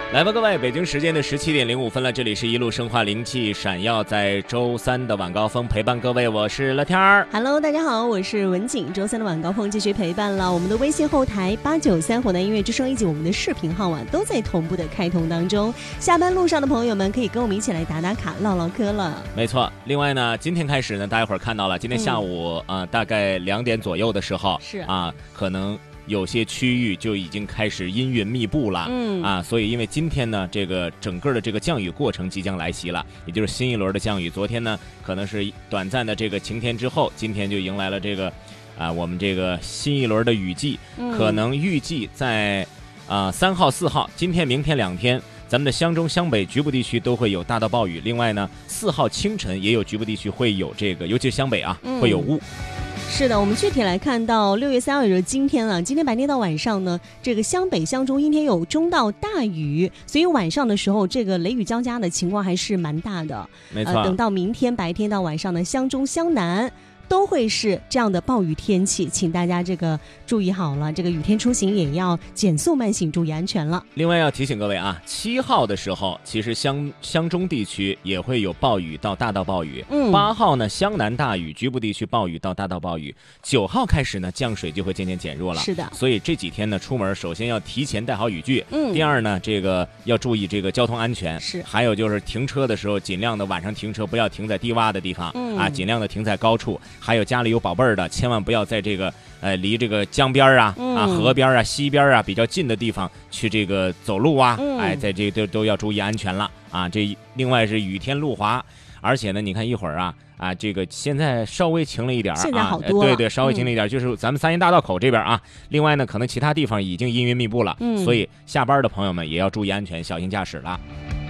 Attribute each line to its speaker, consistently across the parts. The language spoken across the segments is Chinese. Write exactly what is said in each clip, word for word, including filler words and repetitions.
Speaker 1: 来吧，各位，北京时间的十七点零五分了，这里是一路生化灵气闪耀在周三的晚高峰，陪伴各位，我是乐天儿。
Speaker 2: Hello， 大家好，我是文景。周三的晚高峰继续陪伴了我们的微信后台八九三湖南音乐之声以及我们的视频号啊，都在同步的开通当中。下班路上的朋友们可以跟我们一起来打打卡、唠唠嗑了。
Speaker 1: 没错，另外呢，今天开始呢，大家伙儿看到了，今天下午啊、嗯呃，大概两点左右的时候，
Speaker 2: 是
Speaker 1: 啊，可能。有些区域就已经开始阴云密布了，嗯啊，所以因为今天呢，这个整个的这个降雨过程即将来袭了，也就是新一轮的降雨。昨天呢，可能是短暂的这个晴天之后，今天就迎来了这个，啊，我们这个新一轮的雨季，嗯、可能预计在啊三号、四号，今天、明天两天。咱们的湘中、湘北局部地区都会有大到暴雨，另外呢，四号清晨也有局部地区会有这个，尤其是湘北啊，嗯、会有雾。
Speaker 2: 是的，我们具体来看到六月三号，也就是今天了。今天白天到晚上呢，这个湘北、湘中阴天有中到大雨，所以晚上的时候，这个雷雨交加的情况还是蛮大的。
Speaker 1: 没错。
Speaker 2: 呃，等到明天白天到晚上呢，湘中、湘南都会是这样的暴雨天气，请大家这个注意好了，这个雨天出行也要减速慢行，注意安全了。
Speaker 1: 另外要提醒各位啊，七号的时候，其实湘湘中地区也会有暴雨到大到暴雨。嗯。八号呢，湘南大雨，局部地区暴雨到大到暴雨。九号开始呢，降水就会渐渐减弱了。
Speaker 2: 是的。
Speaker 1: 所以这几天呢，出门首先要提前带好雨具。嗯。第二呢，这个要注意这个交通安全。
Speaker 2: 是。
Speaker 1: 还有就是停车的时候，尽量的晚上停车不要停在低洼的地方。嗯。啊，尽量的停在高处。还有家里有宝贝儿的，千万不要在这个呃离这个江边啊、嗯、啊河边啊、溪边啊比较近的地方去这个走路啊，嗯、哎，在这都都要注意安全了啊。这另外是雨天路滑，而且呢，你看一会儿啊啊，这个现在稍微晴了一点
Speaker 2: 现在好多
Speaker 1: 了、啊，对对，稍微晴了一点，嗯、就是咱们三元大道口这边啊。另外呢，可能其他地方已经阴云密布了，嗯、所以下班的朋友们也要注意安全，小心驾驶了。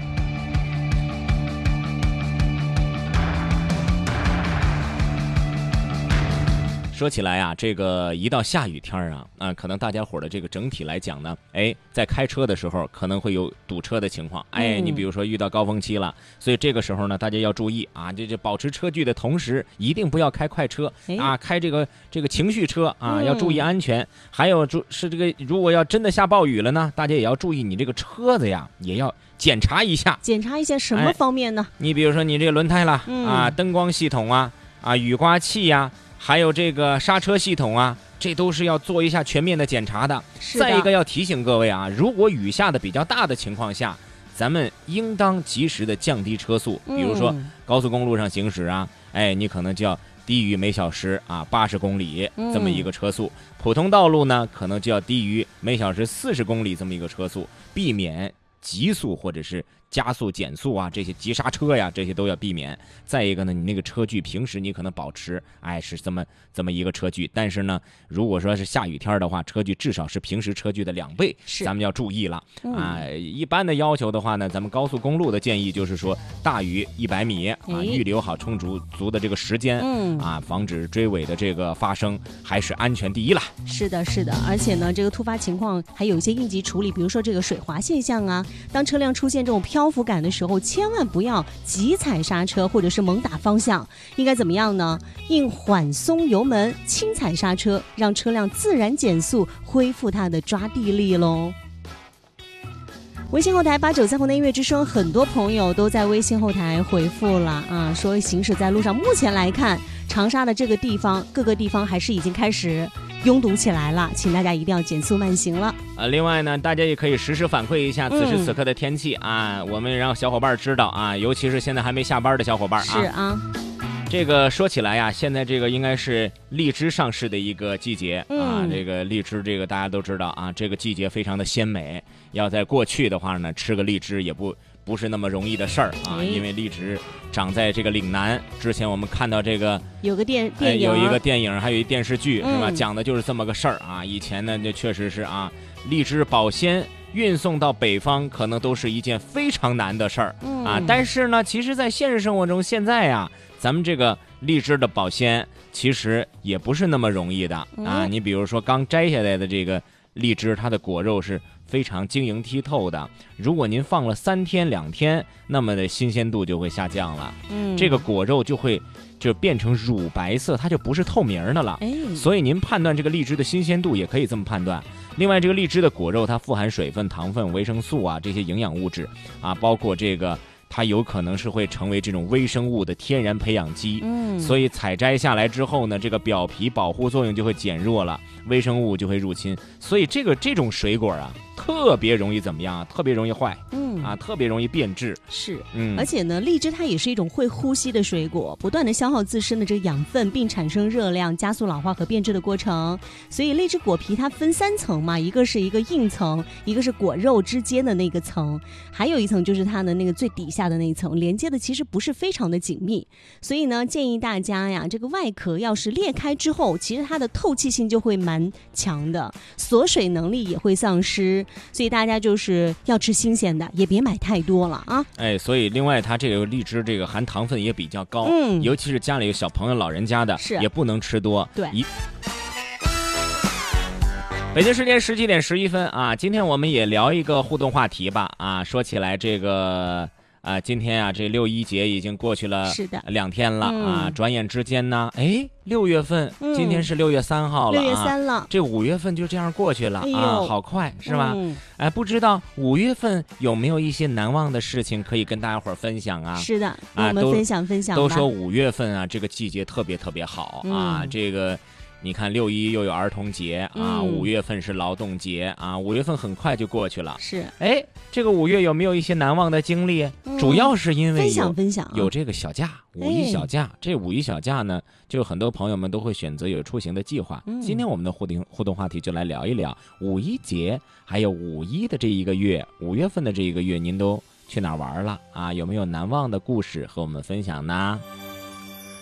Speaker 1: 说起来啊，这个一到下雨天啊，啊，可能大家伙的这个整体来讲呢，哎，在开车的时候可能会有堵车的情况，哎，你比如说遇到高峰期了，所以这个时候呢，大家要注意啊，这这保持车距的同时，一定不要开快车啊，开这个这个情绪车啊，要注意安全。还有注是这个，如果要真的下暴雨了呢，大家也要注意你这个车子呀，也要检查一下。
Speaker 2: 检查一下什么方面呢？
Speaker 1: 哎、你比如说你这个轮胎啦，嗯、啊，灯光系统啊，啊，雨刮器呀。还有这个刹车系统啊，这都是要做一下全面的检查的。
Speaker 2: 是的。
Speaker 1: 再一个要提醒各位啊，如果雨下的比较大的情况下，咱们应当及时的降低车速。比如说高速公路上行驶啊，哎，你可能就要低于每小时啊八十公里这么一个车速。嗯、普通道路呢，可能就要低于每小时四十公里这么一个车速，避免急速或者是加速减速啊，这些急刹车呀，这些都要避免。再一个呢，你那个车距平时你可能保持哎是这么这么一个车距，但是呢，如果说是下雨天的话，车距至少是平时车距的两倍，咱们要注意了、嗯、啊。一般的要求的话呢，咱们高速公路的建议就是说，大于一百米啊，预留好充足足的这个时间，嗯啊，防止追尾的这个发生，还是安全第一啦。
Speaker 2: 是的，是的，而且呢，这个突发情况还有一些应急处理，比如说这个水滑现象啊，当车辆出现这种漂浮感的时候，千万不要急踩刹车或者是猛打方向，应该怎么样呢？应缓松油门，轻踩刹车，让车辆自然减速，恢复它的抓地力喽。微信后台八九三湖南音乐之声，很多朋友都在微信后台回复了啊，说行驶在路上，目前来看，长沙的这个地方，各个地方还是已经开始拥堵起来了，请大家一定要减速慢行了。
Speaker 1: 呃，另外呢，大家也可以实时反馈一下此时此刻的天气、嗯、啊，我们让小伙伴知道啊，尤其是现在还没下班的小伙伴啊。
Speaker 2: 是啊。
Speaker 1: 这个说起来呀，现在这个应该是荔枝上市的一个季节、嗯、啊。这个荔枝，这个大家都知道啊，这个季节非常的鲜美。要在过去的话呢，吃个荔枝也不不是那么容易的事儿啊，因为荔枝长在这个岭南。之前我们看到这个
Speaker 2: 有个电电影、
Speaker 1: 哎，有一个电影，还有一电视剧、
Speaker 2: 嗯、
Speaker 1: 是吧？讲的就是这么个事儿啊。以前呢，这确实是啊，荔枝保鲜。运送到北方可能都是一件非常难的事儿、嗯、啊！但是呢，其实，在现实生活中，现在呀，咱们这个荔枝的保鲜其实也不是那么容易的、嗯、啊！你比如说，刚摘下来的这个荔枝，它的果肉是非常晶莹剔透的。如果您放了三天两天，那么的新鲜度就会下降了，嗯，这个果肉就会就变成乳白色，它就不是透明的了。哎，所以您判断这个荔枝的新鲜度也可以这么判断。 另外，这个荔枝的果肉它富含水分、糖分、维生素啊这些营养物质啊，包括这个它有可能是会成为这种微生物的天然培养基。
Speaker 2: 嗯，
Speaker 1: 所以采摘下来之后呢，这个表皮保护作用就会减弱了，微生物就会入侵。所以这个这种水果啊，特别容易怎么样啊？特别容易坏。嗯啊，特别容易变质。
Speaker 2: 是，嗯，而且呢，荔枝它也是一种会呼吸的水果，不断的消耗自身的这个养分，并产生热量，加速老化和变质的过程。所以荔枝果皮它分三层嘛，一个是一个硬层，一个是果肉之间的那个层，还有一层就是它的那个最底下的那一层，连接的其实不是非常的紧密。所以呢，建议大家呀，这个外壳要是裂开之后，其实它的透气性就会蛮强的，锁水能力也会丧失。所以大家就是要吃新鲜的，也别买太多了啊！
Speaker 1: 哎，所以另外它这个荔枝这个含糖分也比较高，嗯，尤其是家里有小朋友、老人家的，
Speaker 2: 是
Speaker 1: 也不能吃多。
Speaker 2: 对。
Speaker 1: 一北京时间十七点十一分啊，今天我们也聊一个互动话题吧啊，说起来这个。啊，今天啊，这六一节已经过去了，
Speaker 2: 是的，
Speaker 1: 两天了、
Speaker 2: 嗯、
Speaker 1: 啊，转眼之间呢，哎，六月份、嗯，今天是六月三号了、啊，
Speaker 2: 六月三了，
Speaker 1: 这五月份就这样过去了、
Speaker 2: 哎、
Speaker 1: 啊，好快，是吧？嗯、哎，不知道五月份有没有一些难忘的事情可以跟大家伙儿分享啊？
Speaker 2: 是的，
Speaker 1: 啊，
Speaker 2: 我们分享分享吧。
Speaker 1: 都说五月份啊，这个季节特别特别好、嗯、啊，这个。你看六一又有儿童节啊，五、嗯、月份是劳动节啊，五月份很快就过去了。
Speaker 2: 是，
Speaker 1: 哎，这个五月有没有一些难忘的经历？嗯、主要是因为有
Speaker 2: 分享分享、啊、
Speaker 1: 有这个小假，五一小假。哎、这五一小假呢，就很多朋友们都会选择有出行的计划。嗯、今天我们的互动互动话题就来聊一聊五一节，还有五一的这一个月，五月份的这一个月，您都去哪儿玩了啊？有没有难忘的故事和我们分享呢？